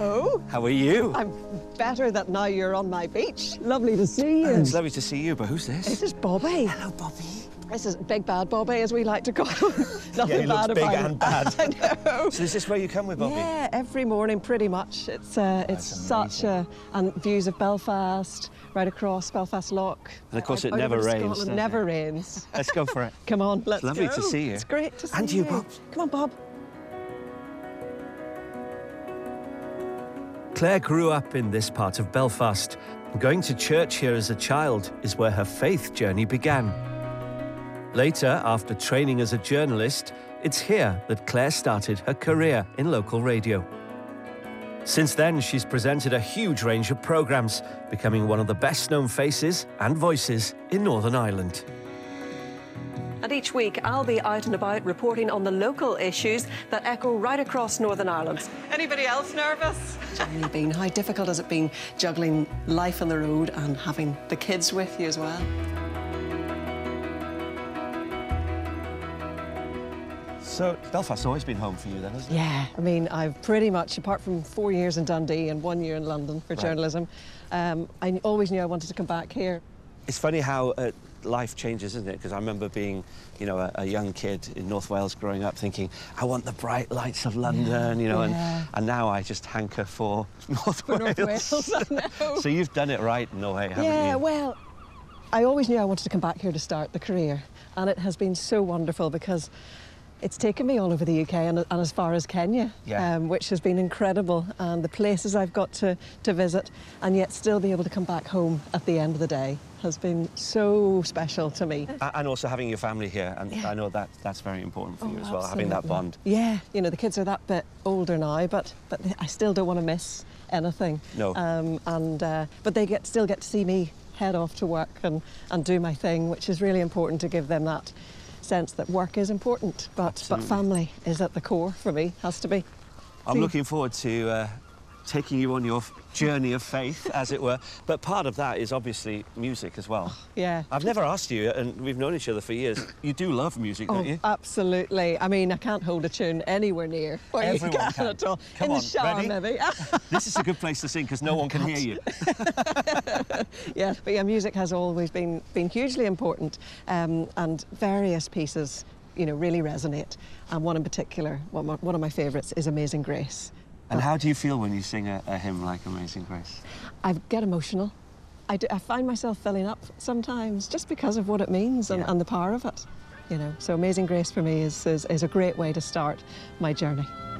Hello. How are you? I'm better that now you're on my beach. Lovely to see you. It's lovely to see you, but who's this? This is Bobby. Hello, Bobby. This is Big Bad Bobby, as we like to call him. Nothing he bad looks big about him. and bad. I know. So is this where you come with Bobby? Yeah, every morning pretty much. It's such a... And views of Belfast, right across Belfast Lock. And of course it out never over rains, Scotland. doesn't Never it? rains. Let's go for it. Come on, let's go. It's lovely to see you. It's great to see you. And you, Bob. Come on, Bob. Claire grew up in this part of Belfast. Going to church here as a child is where her faith journey began. Later, after training as a journalist, it's here that Claire started her career in local radio. Since then, she's presented a huge range of programmes, becoming one of the best-known faces and voices in Northern Ireland. And each week, I'll be out and about reporting on the local issues that echo right across Northern Ireland. Anybody else nervous? Really been, how difficult has it been juggling life on the road and having the kids with you as well? So Belfast's always been home for you then, hasn't it? Yeah, I mean, I've pretty much, apart from 4 years in Dundee and 1 year in London for journalism, I always knew I wanted to come back here. It's funny how life changes, isn't it? Because I remember being, you know, a young kid in North Wales growing up thinking, I want the bright lights of London, you know, and now I just hanker for North Wales. North Wales, I know. So you've done it right in a way, haven't you? Yeah, well, I always knew I wanted to come back here to start the career, and it has been so wonderful because it's taken me all over the UK and as far as Kenya, which has been incredible, and the places I've got to visit, and yet still be able to come back home at the end of the day has been so special to me. And also having your family here, and I know that's very important for you as well, having that bond. Yeah, you know, the kids are that bit older now, but I still don't want to miss anything. No. But they still get to see me head off to work and do my thing, which is really important to give them that sense that work is important, but family is at the core for me, has to be. I'm looking forward to taking you on your journey of faith, as it were. But part of that is obviously music as well. Yeah. I've never asked you, and we've known each other for years. You do love music, don't you? Absolutely. I mean, I can't hold a tune anywhere near where Everyone you can at all. Come in on, the shower, ready? maybe. This is a good place to sing because no one can hear you. Yeah, but yeah, music has always been hugely important, and various pieces, you know, really resonate. And one in particular, one of my favourites is Amazing Grace. And how do you feel when you sing a hymn like Amazing Grace? I get emotional. I find myself filling up sometimes just because of what it means and the power of it, you know. So Amazing Grace for me is a great way to start my journey.